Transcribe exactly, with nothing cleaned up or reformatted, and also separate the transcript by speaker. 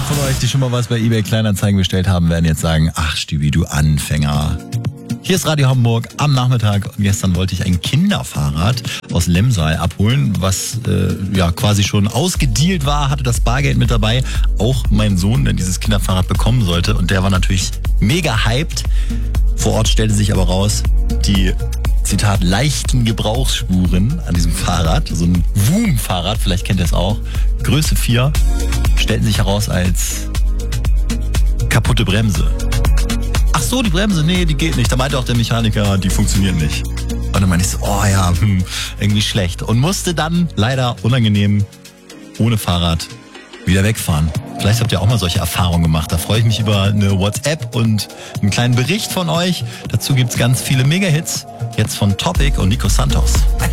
Speaker 1: von euch, die schon mal was bei eBay Kleinanzeigen bestellt haben, werden jetzt sagen, ach Stübi, du Anfänger. Hier ist Radio Hamburg am Nachmittag. Gestern wollte ich ein Kinderfahrrad aus Lemsal abholen, was äh, ja quasi schon ausgedealt war, hatte das Bargeld mit dabei. Auch mein Sohn, der dieses Kinderfahrrad bekommen sollte, und der war natürlich mega hyped. Vor Ort stellte sich aber raus, die, Zitat, leichten Gebrauchsspuren an diesem Fahrrad, so ein Voom-Fahrrad, vielleicht kennt ihr es auch, Größe vier, stellten sich heraus als kaputte Bremse. Ach so, die Bremse, nee, die geht nicht. Da meinte auch der Mechaniker, die funktioniert nicht. Und dann meinte ich so, oh ja, hm, irgendwie schlecht. Und musste dann leider unangenehm ohne Fahrrad wieder wegfahren. Vielleicht habt ihr auch mal solche Erfahrungen gemacht. Da freue ich mich über eine WhatsApp und einen kleinen Bericht von euch. Dazu gibt's ganz viele Mega-Hits. Jetzt von Topic und Nico Santos.